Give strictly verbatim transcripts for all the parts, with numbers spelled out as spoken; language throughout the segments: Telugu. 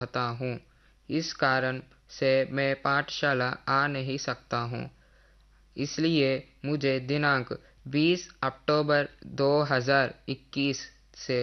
रहता हूँ, इस कारण से मैं पाठशाला आ नहीं सकता हूँ, इसलिए मुझे दिनांक बीस अक्टूबर दो हज़ार इक्कीस से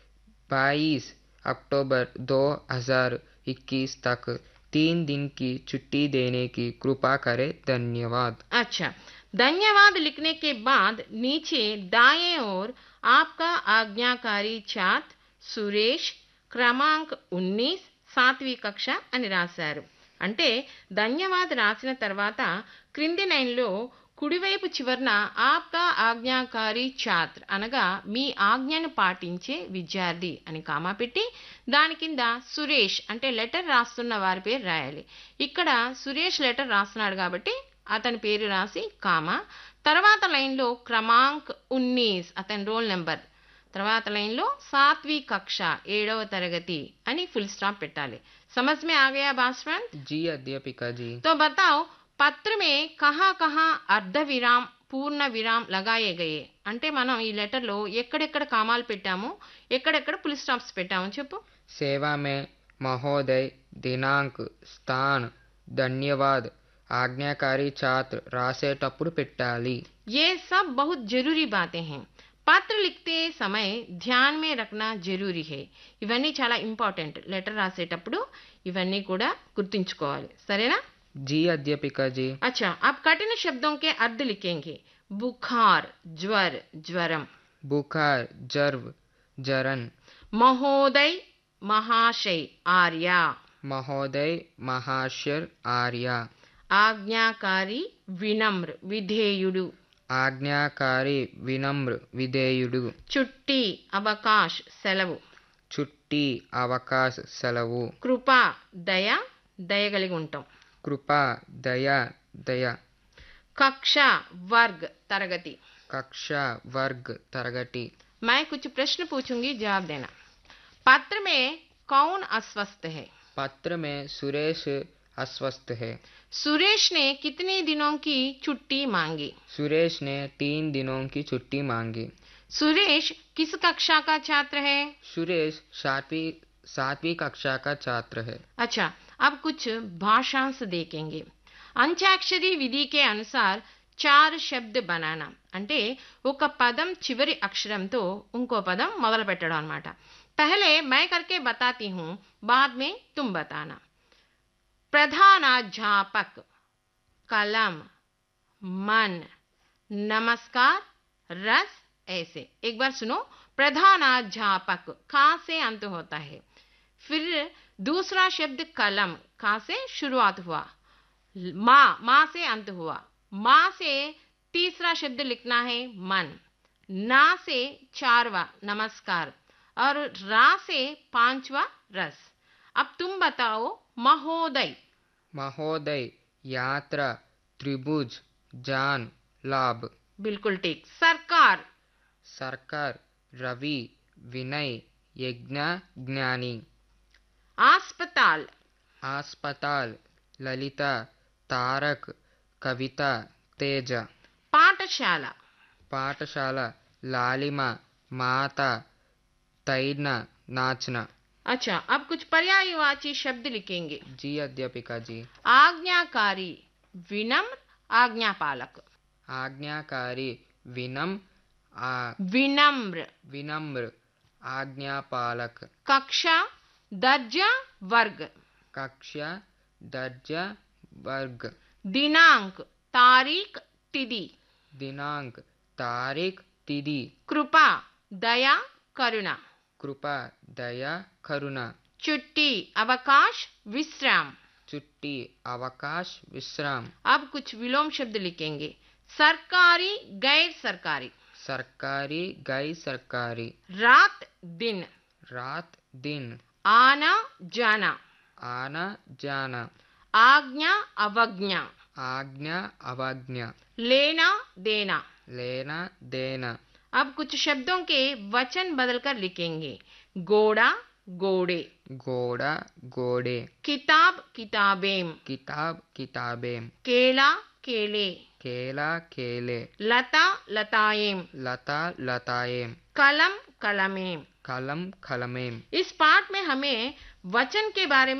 बाईस अक्टूबर दो हज़ार इक्कीस तक तीन दिन की छुट्टी देने की कृपा करें। धन्यवाद। अच्छा, धन्यवाद लिखने के बाद नीचे दाएं ओर आपका आज्ञाकारी छात्र సురేష్ క్రమాంక్ उन्नीस సాత్వి కక్ష అని రాశారు. అంటే ధన్యవాద్ రాసిన తర్వాత క్రింది లైన్లో కుడివైపు చివరన ఆప్కా ఆజ్ఞాకారి ఛాత్ర అనగా మీ ఆజ్ఞను పాటించే విద్యార్థి అని కామా పెట్టి దాని కింద సురేష్ అంటే లెటర్ రాస్తున్న వారి పేరు రాయాలి. ఇక్కడ సురేష్ లెటర్ రాస్తున్నాడు కాబట్టి అతని పేరు రాసి కామా, తర్వాత లైన్లో క్రమాంక్ उन्नीस అతని రోల్ నెంబర్, తర్వాత లైన్లో సాత్వి కక్ష ఏడవ తరగతి అని ఫుల్ స్టాప్ పెట్టాలి. समझ में आ गया भास्वन? जी अध्यापिका जी। तो बताओ పత్ర में कहाँ कहाँ अर्ध विराम పూర్ణ విరామ్ లగాయే గయే అంటే మనం ఈ లెటర్లో ఎక్కడెక్కడ కామాలు పెట్టాము, ఎక్కడెక్కడ ఫుల్ స్టాప్స్ పెట్టాము చెప్పు. సేవా మే మహోదయ్, దినాంక్, స్థాన్, ధన్యవాద్, ఆజ్ఞాకారి ఛాత్ర రాసేటప్పుడు పెట్టాలి. ये सब बहुत जरूरी बातें हैं. పత్ర लिखते समय ध्यान में रखना जरूरी है. ఇవన్నీ చాలా ఇంపార్టెంట్. లెటర్ రాసేటప్పుడు ఇవన్నీ కూడా గుర్తుంచుకోవాలి. సరేనా? जी अध्यापिका जी। अच्छा, अब कठिन शब्दों के अर्थ लिखेंगे. बुखार ज्वर ज्वरम, बुखार जर्व जरन, महोदय महाशय आर्या, महोदय महाशय आर्या, ఆజ్ఞాకారి వినమ్ర విధేయుడు, ఆజ్ఞాకారి వినమ్ర విధేయుడు, చుట్టి అవకాశ్ సెలవు, చుట్టి అవకాశ సెలవు, కృప దయ దయ కలిగి ఉంటాం, కృపా దయ దయ, కక్ష వర్గ్ తరగతి, కక్ష వర్గ్ తరగతి. मैं कुछ प्रश्न पूछूंगी, जवाब देना. पत्र में कौन अस्वस्थ है? पत्र में सुरेश अस्वस्थ है. सुरेश ने कितने दिनों की छुट्टी मांगी? सुरेश ने तीन दिनों की छुट्टी मांगी. सुरेश किस कक्षा का छात्र है? सुरेश सातवीं सातवीं कक्षा का छात्र है. अच्छा, अब कुछ भाषांश देखेंगे. అంత్యాక్షరి విధి के अनुसार చార్ శబ్ద బనానా అంటే ఒక పదం చివరి అక్షరంతో ఇంకో పదం మొదలు పెట్టడం అన్నమాట. पहले मैं करके बताती हूँ, बाद में तुम बताना. प्रधानाध्यापक, कलम, मन, नमस्कार, रस, ऐसे. एक बार सुनो. प्रधानाध्यापक खा से अंत होता है. फिर दूसरा शब्द कलम, खा से शुरुआत हुआ, माँ माँ से अंत हुआ, माँ से तीसरा शब्द लिखना है मन, ना से चारवा नमस्कार और रा से पांचवा रस. अब तुम बताओ. महोदय, महोदय यात्रा, त्रिभुज, जान, लाभ. बिल्कुल ठीक. सरकार, सरकार, रवि, विनय, यज्ञ, ज्ञानी. अस्पताल, अस्पताल, ललिता, तारक, कविता, तेज. पाठशाला, पाठशाला, लालिमा, माता, तैरना, नाचना. अच्छा, अब कुछ पर्यायवाची शब्द लिखेंगे. जी अध्यापिका जी. आज्ञाकारी, विनम्र, आज्ञापालक. आज्ञाकारी, विनम्र, आ, विनम्र, विनम्र, आज्ञापालक. कक्षा, दर्जा, वर्ग. कक्षा, दर्जा, वर्ग. दिनांक, तारीख, तिथि. दिनांक, तारीख, तिथि. कृपा, दया, करुणा. कृपा, दया, करुणा. छुट्टी, अवकाश, विश्राम. छुट्टी, अवकाश, विश्राम. अब कुछ विलोम शब्द लिखेंगे. सरकारी, गैर सरकारी. सरकारी, गैर सरकारी. रात, दिन. रात, दिन. आना जाना. आना जाना. आज्ञा, अवज्ञा. आज्ञा, अवज्ञा. लेना देना. लेना देना. अब कुछ शब्दों के वचन बदलकर लिखेंगे. घोड़ा, घोड़े. घोड़ा, घोड़े. किताब, किताबें. किताब, किताबें. केला, केले. केला, केले. लता, लताएं. लता, लताएं. कलम, कलमें. कलम, कलमें. इस पाठ में हमें वचन के बारे